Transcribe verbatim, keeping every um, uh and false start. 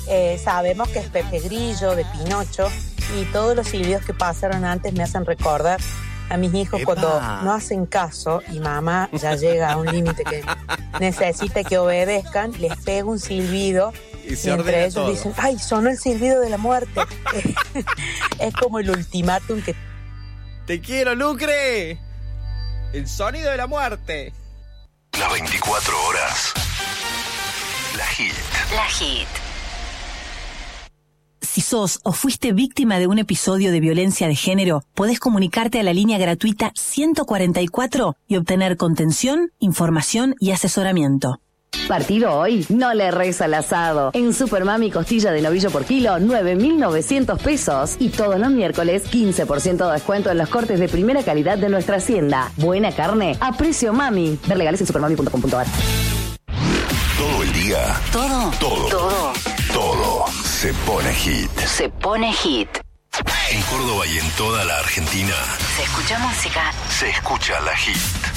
Eh, sabemos que es Pepe Grillo, de Pinocho, y todos los silbidos que pasaron antes me hacen recordar a mis hijos. ¡Epa! Cuando no hacen caso y mamá ya llega a un límite que necesita que obedezcan, les pega un silbido y, y entre ellos todo. Dicen, ¡ay, sonó el silbido de la muerte! Es como el ultimátum que... ¡Te quiero, Lucre! El sonido de la muerte. Las veinticuatro horas. La Hit. La Hit. Si sos o fuiste víctima de un episodio de violencia de género, podés comunicarte a la línea gratuita ciento cuarenta y cuatro y obtener contención, información y asesoramiento. Partido hoy, no le reza al asado. En Supermami, costilla de novillo por kilo, nueve mil novecientos pesos. Y todos los miércoles, quince por ciento de descuento en los cortes de primera calidad de nuestra hacienda. Buena carne a precio mami. Ver legales en supermami punto com punto a r. Todo el día. Todo. Todo. Todo. Todo. Se pone hit. Se pone hit. En Córdoba y en toda la Argentina. Se escucha música. Se escucha la Hit.